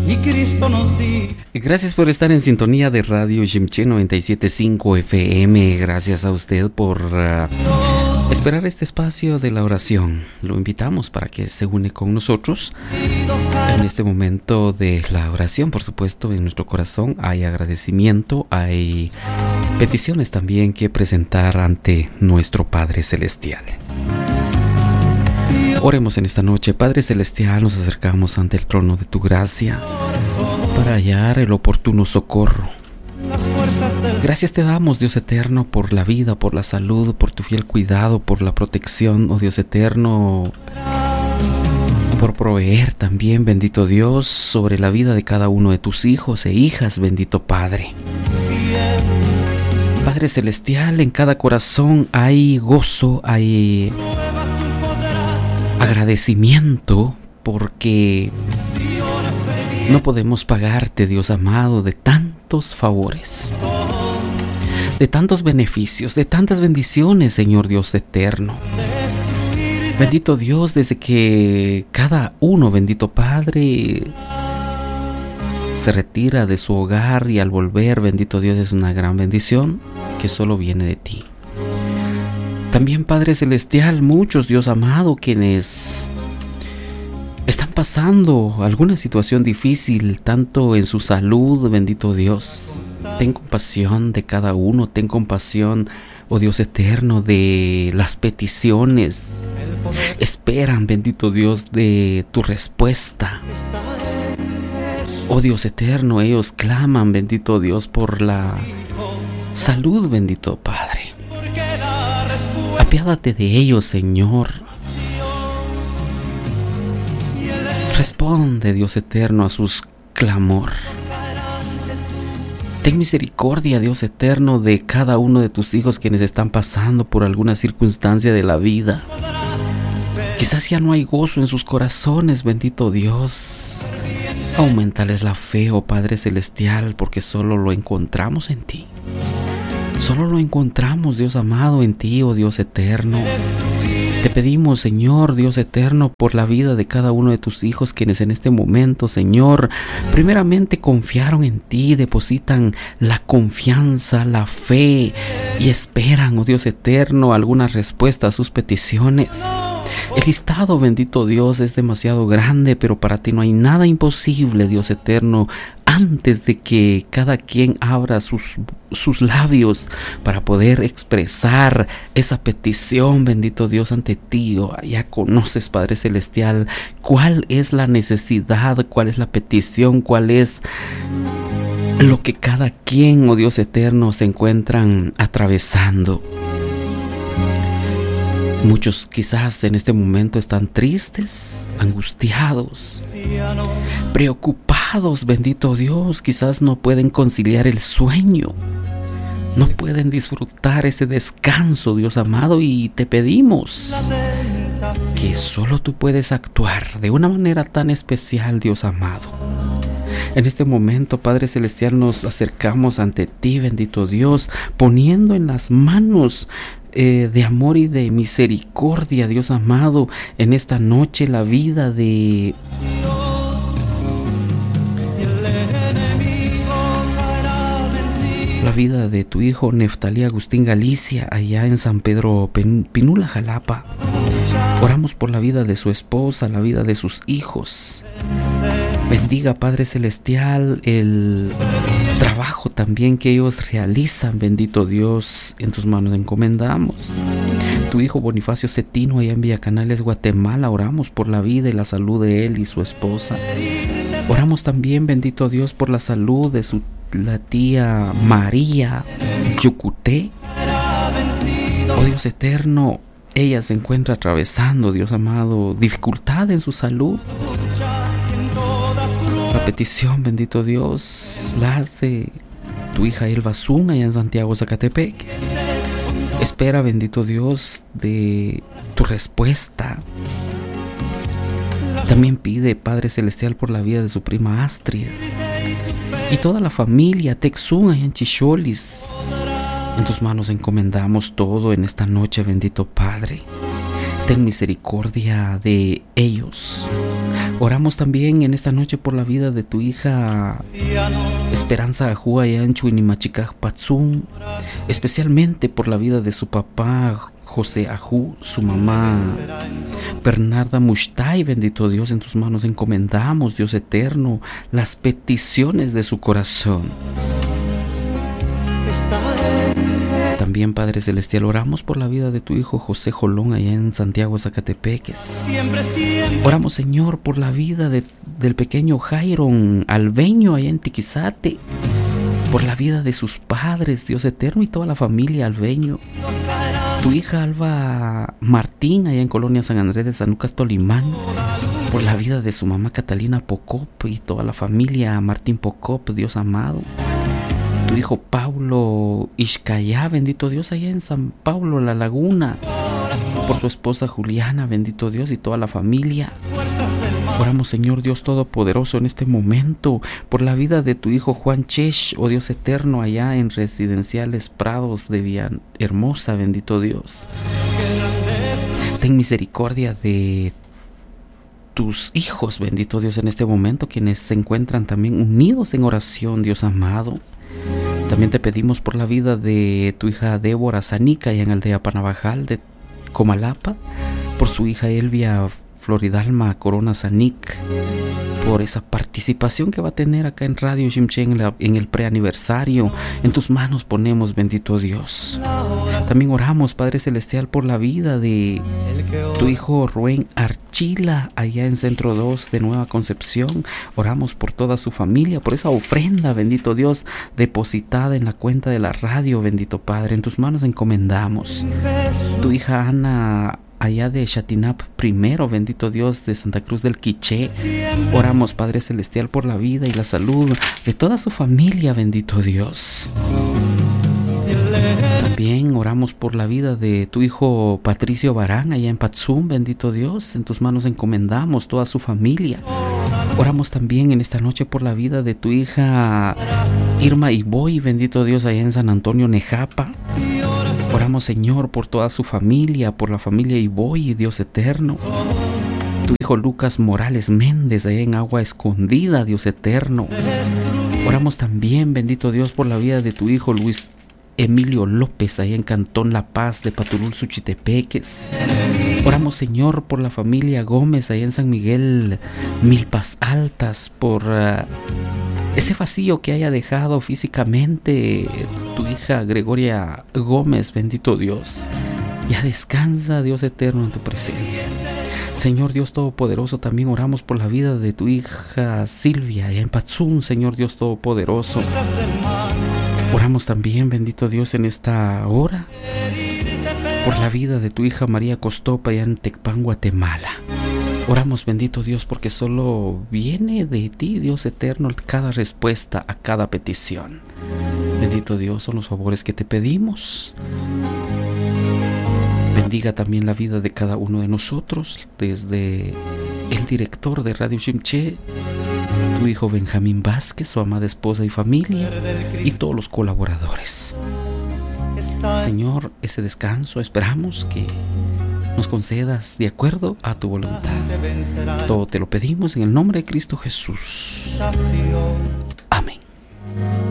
y Cristo nos dijo. Gracias por estar en sintonía de Radio Ximché 97.5 FM. Gracias a usted por esperar este espacio de la oración. Lo invitamos para que se une con nosotros en este momento de la oración. Por supuesto, en nuestro corazón hay agradecimiento, hay peticiones también que presentar ante nuestro Padre Celestial. Oremos en esta noche. Padre Celestial, nos acercamos ante el trono de tu gracia para hallar el oportuno socorro. Gracias te damos, Dios eterno, por la vida, por la salud, por tu fiel cuidado, por la protección, oh Dios eterno, por proveer también, bendito Dios, sobre la vida de cada uno de tus hijos e hijas, bendito Padre. Padre Celestial, en cada corazón hay gozo, hay agradecimiento, porque no podemos pagarte, Dios amado, de tantos favores, de tantos beneficios, de tantas bendiciones, Señor Dios eterno. Bendito Dios, desde que cada uno, bendito Padre, se retira de su hogar y al volver, bendito Dios, es una gran bendición que solo viene de ti. También, Padre Celestial, muchos, Dios amado, quienes están pasando alguna situación difícil, tanto en su salud, bendito Dios. Ten compasión de cada uno, ten compasión, oh Dios eterno, de las peticiones. Esperan, bendito Dios, de tu respuesta. Oh Dios eterno, ellos claman, bendito Dios, por la salud, bendito Padre. Apiádate de ellos, Señor. Responde, Dios eterno, a sus clamor. Ten misericordia, Dios eterno, de cada uno de tus hijos quienes están pasando por alguna circunstancia de la vida. Quizás ya no hay gozo en sus corazones, bendito Dios. Aumentales la fe, oh Padre Celestial, porque solo lo encontramos en ti. Solo lo encontramos, Dios amado, en ti, oh Dios eterno. Te pedimos, Señor Dios eterno, por la vida de cada uno de tus hijos quienes en este momento, Señor, primeramente confiaron en ti, depositan la confianza, la fe y esperan, oh Dios eterno, alguna respuesta a sus peticiones. El listado, bendito Dios, es demasiado grande, pero para ti no hay nada imposible, Dios eterno. Antes de que cada quien abra sus labios para poder expresar esa petición, bendito Dios, ante ti, ya conoces, Padre Celestial, cuál es la necesidad, cuál es la petición, cuál es lo que cada quien, oh Dios eterno, se encuentran atravesando. Muchos quizás en este momento están tristes, angustiados, preocupados, bendito Dios. Quizás no pueden conciliar el sueño, no pueden disfrutar ese descanso, Dios amado, y te pedimos que solo tú puedes actuar de una manera tan especial, Dios amado. En este momento, Padre Celestial, nos acercamos ante ti, bendito Dios, poniendo en las manos de amor y de misericordia, Dios amado, en esta noche la vida de tu hijo Neftalí Agustín Galicia, allá en San Pedro Pinula, Jalapa. Oramos por la vida de su esposa, la vida de sus hijos. Bendiga, Padre Celestial, el trabajo también que ellos realizan, bendito Dios, en tus manos encomendamos. Tu hijo Bonifacio Cetino, allá en Villacanales, Guatemala, oramos por la vida y la salud de él y su esposa. Oramos también, bendito Dios, por la salud de la tía María Yucuté. Oh Dios eterno, ella se encuentra atravesando, Dios amado, dificultad en su salud. La petición, bendito Dios, la hace tu hija Elba Zun allá en Santiago, Zacatepeques. Espera, bendito Dios, de tu respuesta. También pide, Padre Celestial, por la vida de su prima Astrid y toda la familia Texun allá en Chicholis. En tus manos encomendamos todo en esta noche, bendito Padre. Ten misericordia de ellos. Oramos también en esta noche por la vida de tu hija Esperanza Ajú allá en Chuinimachicaj, Patzún, especialmente por la vida de su papá José Ajú, su mamá Bernarda Mushtay. Bendito Dios, en tus manos encomendamos, Dios eterno, las peticiones de su corazón. También, Padre Celestial, oramos por la vida de tu hijo José Jolón allá en Santiago, Zacatepeques. Oramos, Señor, por la vida del pequeño Jairon Albeño allá en Tiquizate, por la vida de sus padres, Dios eterno, y toda la familia Albeño. Tu hija Alba Martín allá en Colonia San Andrés de Sanucas, Tolimán, por la vida de su mamá Catalina Pocop y toda la familia Martín Pocop, Dios amado. Tu hijo Paulo Ixcayá, bendito Dios, allá en San Pablo, La Laguna, por su esposa Juliana, bendito Dios, y toda la familia. Oramos, Señor Dios Todopoderoso, en este momento, por la vida de tu hijo Juan Chesh, oh Dios eterno, allá en Residenciales Prados de Villahermosa, bendito Dios. Ten misericordia de tus hijos, bendito Dios, en este momento, quienes se encuentran también unidos en oración, Dios amado. También te pedimos por la vida de tu hija Débora Zanica y en Aldea Panabajal de Comalapa, por su hija Elvia Floridalma Corona Zanic, por esa participación que va a tener acá en Radio Shimche en el preaniversario. En tus manos ponemos, bendito Dios. También oramos, Padre Celestial, por la vida de tu hijo Rubén Archila allá en Centro 2 de Nueva Concepción. Oramos por toda su familia, por esa ofrenda, bendito Dios, depositada en la cuenta de la radio, bendito Padre. En tus manos encomendamos. Tu hija Ana allá de Chatinap primero, bendito Dios, de Santa Cruz del Quiché. Oramos, Padre Celestial, por la vida y la salud de toda su familia, bendito Dios. También oramos por la vida de tu hijo Patricio Barán allá en Patzún, bendito Dios. En tus manos encomendamos toda su familia. Oramos también en esta noche por la vida de tu hija Irma Iboy, bendito Dios, allá en San Antonio, Nejapa. Oramos, Señor, por toda su familia, por la familia Iboy, Dios eterno. Tu hijo Lucas Morales Méndez, allá en Agua Escondida, Dios eterno. Oramos también, bendito Dios, por la vida de tu hijo Luis Emilio López, allá en Cantón La Paz de Paturul, Suchitepeques. Oramos, Señor, por la familia Gómez, allá en San Miguel, Milpas Altas, por ese vacío que haya dejado físicamente tu hija Gregoria Gómez, bendito Dios. Ya descansa, Dios eterno, en tu presencia. Señor Dios Todopoderoso, también oramos por la vida de tu hija Silvia, allá en Patzún, Señor Dios Todopoderoso. Oramos también, bendito Dios, en esta hora, por la vida de tu hija María Costopa, allá en Tecpan, Guatemala. Oramos, bendito Dios, porque solo viene de ti, Dios eterno, cada respuesta a cada petición. Bendito Dios, son los favores que te pedimos. Bendiga también la vida de cada uno de nosotros, desde el director de Radio Shimche, tu hijo Benjamín Vázquez, su amada esposa y familia, y todos los colaboradores. Señor, ese descanso esperamos que nos concedas de acuerdo a tu voluntad. Todo te lo pedimos en el nombre de Cristo Jesús. Amén.